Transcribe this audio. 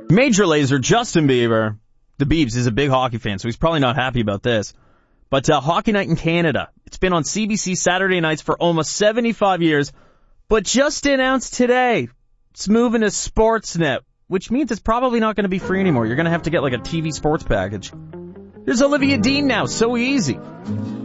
Major Lazer, Justin Bieber, the Biebs, is a big hockey fan, so he's probably not happy about this. But Hockey Night in Canada, it's been on CBC Saturday nights for almost 75 years, but just announced today, it's moving to Sportsnet, which means it's probably not going to be free anymore. You're going to have to get like a TV sports package. There's Olivia Dean now, so easy.